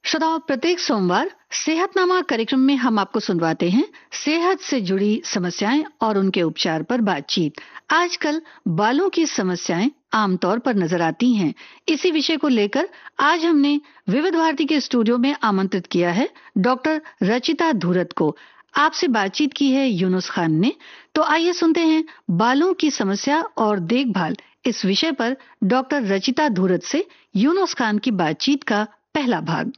श्रोताओं, प्रत्येक सोमवार सेहतनामा कार्यक्रम में हम आपको सुनवाते हैं सेहत से जुड़ी समस्याएं और उनके उपचार पर बातचीत। आजकल बालों की समस्याएं आमतौर पर नजर आती हैं। इसी विषय को लेकर आज हमने विविध भारती के स्टूडियो में आमंत्रित किया है डॉक्टर रचिता धूरत को। आपसे बातचीत की है यूनुस खान ने। तो आइए सुनते हैं बालों की समस्या और देखभाल इस विषय पर डॉक्टर रचिता धूरत से यूनुस खान की बातचीत का पहला भाग।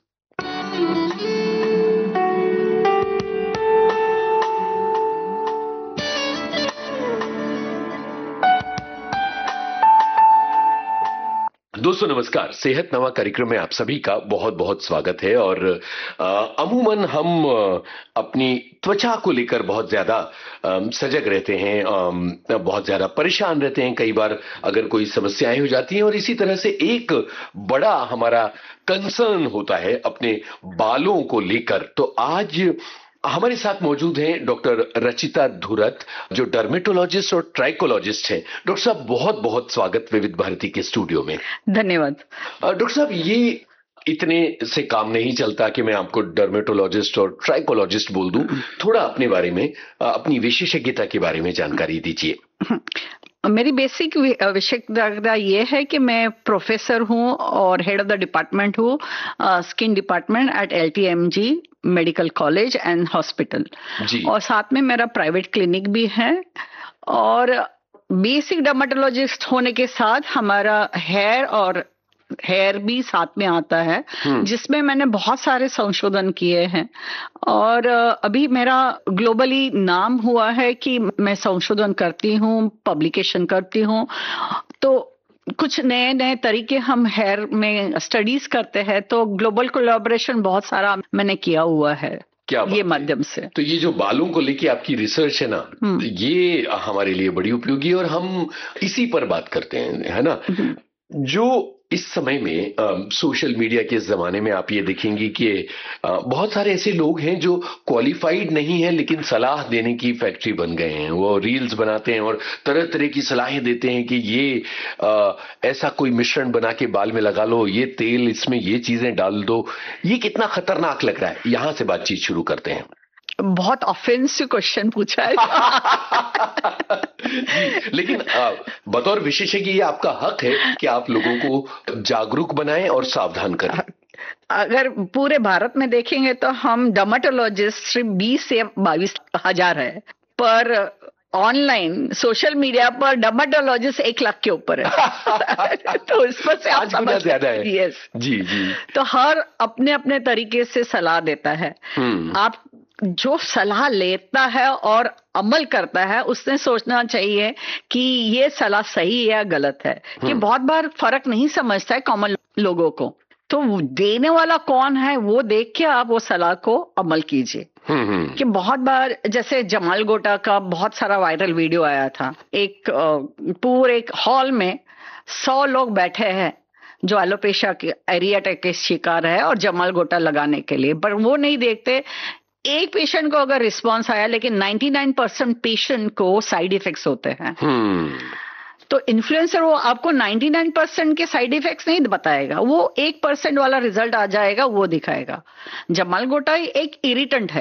दोस्तों नमस्कार। सेहतनामा कार्यक्रम में आप सभी का बहुत बहुत स्वागत है। और अमूमन हम अपनी त्वचा को लेकर बहुत ज्यादा सजग रहते हैं, बहुत ज्यादा परेशान रहते हैं कई बार अगर कोई समस्याएं हो जाती हैं। और इसी तरह से एक बड़ा हमारा कंसर्न होता है अपने बालों को लेकर। तो आज हमारे साथ मौजूद हैं डॉक्टर रचिता धूरत, जो डर्मेटोलॉजिस्ट और ट्राइकोलॉजिस्ट हैं। डॉक्टर साहब बहुत बहुत स्वागत विविध भारती के स्टूडियो में। धन्यवाद। डॉक्टर साहब, ये इतने से काम नहीं चलता कि मैं आपको डर्मेटोलॉजिस्ट और ट्राइकोलॉजिस्ट बोल दूं। थोड़ा अपने बारे में, अपनी विशेषज्ञता के बारे में जानकारी दीजिए। मेरी बेसिक विशेषज्ञता ये है कि मैं प्रोफेसर हूँ और हेड ऑफ द डिपार्टमेंट हूँ skin department at LTMG medical college and hospital, और साथ में मेरा प्राइवेट क्लिनिक भी है। और बेसिक डर्मेटोलॉजिस्ट होने के साथ हमारा हेयर भी साथ में आता है, जिसमें मैंने बहुत सारे संशोधन किए हैं। और अभी मेरा ग्लोबली नाम हुआ है कि मैं संशोधन करती हूँ, पब्लिकेशन करती हूँ। तो कुछ नए नए तरीके हम हेयर में स्टडीज करते हैं, तो ग्लोबल कोलैबोरेशन बहुत सारा मैंने किया हुआ है ये माध्यम से। तो ये जो बालों को लेके आपकी रिसर्च है ना, ये हमारे लिए बड़ी उपयोगी है और हम इसी पर बात करते हैं, है ना। जो इस समय में सोशल मीडिया के जमाने में आप ये देखेंगे कि बहुत सारे ऐसे लोग हैं जो क्वालिफाइड नहीं है लेकिन सलाह देने की फैक्ट्री बन गए हैं। वो रील्स बनाते हैं और तरह तरह की सलाहें देते हैं कि ये ऐसा कोई मिश्रण बना के बाल में लगा लो, ये तेल, इसमें ये चीजें डाल दो। ये कितना खतरनाक लग रहा है। यहां से बातचीत शुरू करते हैं। बहुत ऑफेंसिव क्वेश्चन पूछा है। लेकिन बतौर विशेषज्ञ ये आपका हक है कि आप लोगों को जागरूक बनाएं और सावधान करें। अगर पूरे भारत में देखेंगे तो हम डर्मेटोलॉजिस्ट सिर्फ 20 से 22 हजार है, पर ऑनलाइन सोशल मीडिया पर डर्मेटोलॉजिस्ट 1 लाख के ऊपर है। तो इस पर से आप समझ ज्यादा है। यस जी जी। तो हर अपने अपने तरीके से सलाह देता है। आप जो सलाह लेता है और अमल करता है, उसने सोचना चाहिए कि ये सलाह सही है या गलत है। कि बहुत बार फर्क नहीं समझता है कॉमन लोगों को, तो देने वाला कौन है वो देख के आप वो सलाह को अमल कीजिए। कि बहुत बार जैसे जमाल गोटा का बहुत सारा वायरल वीडियो आया था। एक पूरे एक हॉल में 100 लोग बैठे हैं जो एलोपेशिया के एरियाटिक के शिकार है और जमाल गोटा लगाने के लिए, पर वो नहीं देखते एक पेशेंट को अगर रिस्पांस आया, लेकिन 99% पेशेंट को साइड इफेक्ट्स होते हैं। तो इन्फ्लुएंसर वो आपको 99% के साइड इफेक्ट्स नहीं बताएगा, वो 1% वाला रिजल्ट आ जाएगा वो दिखाएगा। जमाल गोटा एक इरिटेंट है,